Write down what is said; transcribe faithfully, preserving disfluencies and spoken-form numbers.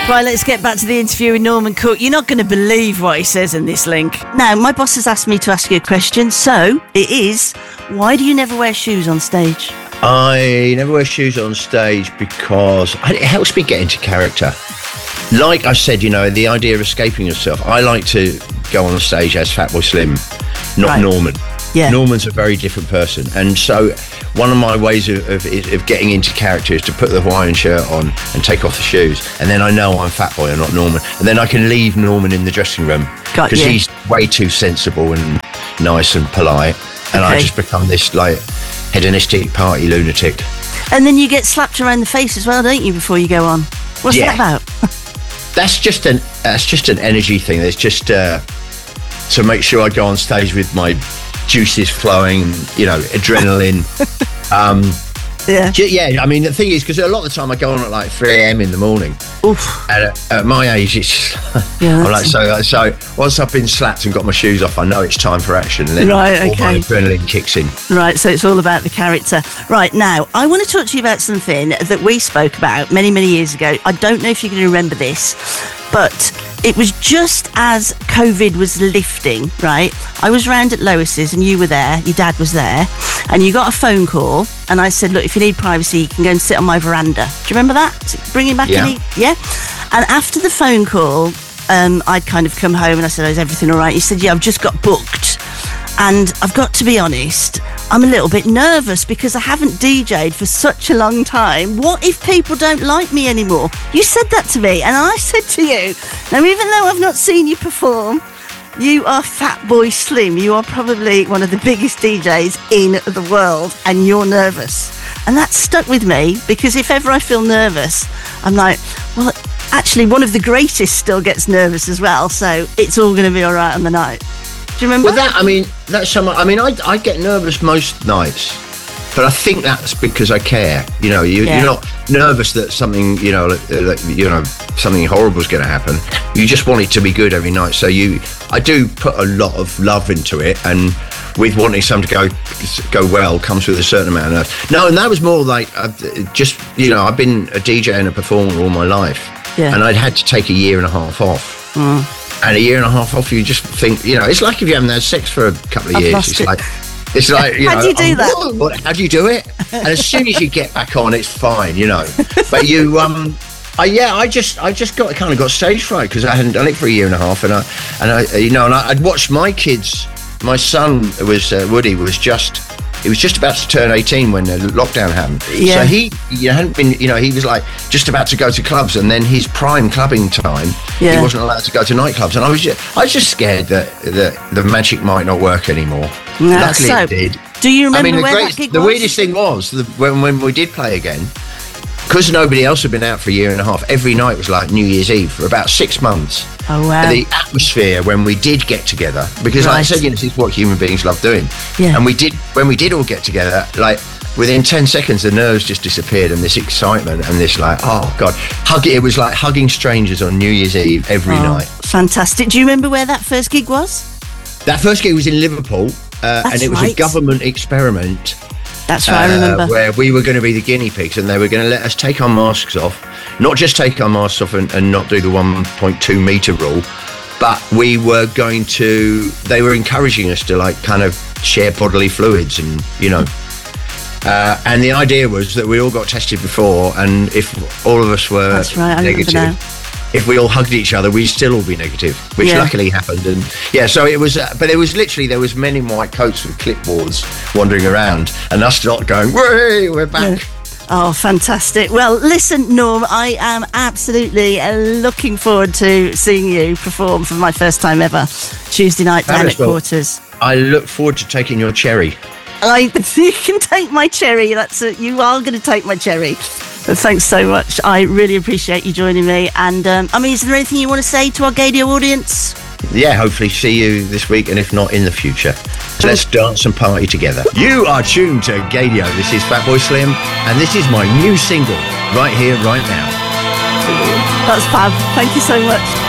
Right, let's get back to the interview with Norman Cook. You're not going to believe what he says in this link. Now, my boss has asked me to ask you a question, so it is, why do you never wear shoes on stage? I never wear shoes on stage because it helps me get into character. Like I said, you know, the idea of escaping yourself. I like to go on stage as Fatboy Slim, not Right. Norman. Yeah. Norman's a very different person. And so one of my ways of, of, of getting into character is to put the Hawaiian shirt on and take off the shoes. And then I know I'm Fatboy and not Norman. And then I can leave Norman in the dressing room Got because you. he's way too sensible and nice and polite. And I Okay. just become this, like, hedonistic party lunatic. And then you get slapped around the face as well, don't you, before you go on? What's Yeah. that about? That's just an that's just an energy thing. It's just uh, to make sure I go on stage with my juices flowing, you know, adrenaline. um, Yeah. j- yeah, I mean, the thing is, because a lot of the time I go on at like three a.m. in the morning. Oof. And at, at my age, it's just, Yeah, I'm like, that's- so so once I've been slapped and got my shoes off, I know it's time for action. And then Right, all my okay. adrenaline kicks in. Right, so it's all about the character. Right, now, I want to talk to you about something that we spoke about many, many years ago. I don't know if you can remember this, but it was just as COVID was lifting, right? I was round at Lois's and you were there, your dad was there, and you got a phone call, and I said, look, if you need privacy, you can go and sit on my veranda. Do you remember that? Bringing back Yeah. any... Yeah? And after the phone call, um, I'd kind of come home and I said, oh, is everything all right? He said, yeah, I've just got booked. And I've got to be honest, I'm a little bit nervous because I haven't D J'd for such a long time. What if people don't like me anymore? You said that to me, and I said to you, now even though I've not seen you perform, you are Fatboy Slim. You are probably one of the biggest D Js in the world, and you're nervous. And that stuck with me because if ever I feel nervous, I'm like, well, actually, one of the greatest still gets nervous as well, so it's all going to be all right on the night. Do you remember? Well, that, I mean, that's some. I mean, I, I get nervous most nights, but I think that's because I care. You know, you, Yeah. you're not nervous that something, you know, that, that, you know, something horrible is going to happen. You just want it to be good every night. So you, I do put a lot of love into it, and with wanting something to go go well comes with a certain amount of nerve. No, and that was more like uh, just, you know, I've been a D J and a performer all my life, Yeah. and I'd had to take a year and a half off. Mm. And a year and a half off, you just think, you know, it's like if you haven't had sex for a couple of I've years. lost It's it. like, it's like, you How know, do you do um, that? what- what- how do you do it? And as soon as you get back on, it's fine, you know. But you, um, I, yeah, I just, I just got kind of got stage fright because I hadn't done it for a year and a half, and I, and I, you know, and I, I'd watched my kids. My son was uh, Woody was just. He was just about to turn eighteen when the lockdown happened. Yeah. So he, you know, hadn't been, you know, he was like just about to go to clubs, and then his prime clubbing time, Yeah. he wasn't allowed to go to nightclubs, and I was just, I was just scared that that the magic might not work anymore. Yeah, Luckily, so, it did. do you remember I mean, the, where great, that gig the was? weirdest thing was the, when when we did play again, because nobody else had been out for a year and a half. Every night was like New Year's Eve for about six months. Oh, wow. The atmosphere when we did get together, because like I Right. said, you know, this is what human beings love doing. Yeah. And we did, when we did all get together, like within ten seconds, the nerves just disappeared, and this excitement and this like, oh God, hug it. It was like hugging strangers on New Year's Eve every Oh, night. fantastic. Do you remember where that first gig was? That first gig was in Liverpool, uh, That's and it was right. a government experiment. That's right, I uh, remember. where we were going to be the guinea pigs, and they were going to let us take our masks off, not just take our masks off and, and not do the one point two meter rule, but we were going to, they were encouraging us to like kind of share bodily fluids, and you know, uh, and the idea was that we all got tested before, and if all of us were That's right, I remember negative, now. if we all hugged each other, we'd still all be negative, which Yeah. luckily happened. And yeah, so it was, uh, but it was literally, there was men in white coats with clipboards wandering around, and us not going, "Way, we're back." Yeah. Oh, fantastic. Well, listen, Norm, I am absolutely uh, looking forward to seeing you perform for my first time ever, Tuesday night down Fabulous. at Quarters. I look forward to taking your cherry. I, you can take my cherry. That's a, you are going to take my cherry. But thanks so much. I really appreciate you joining me. And um, I mean, is there anything you want to say to our Gadio audience? Yeah, hopefully see you this week, and if not, in the future. So let's dance and party together. You are tuned to Gadio. This is Fatboy Slim, and this is my new single, right here, right now. That's fab. Thank you so much.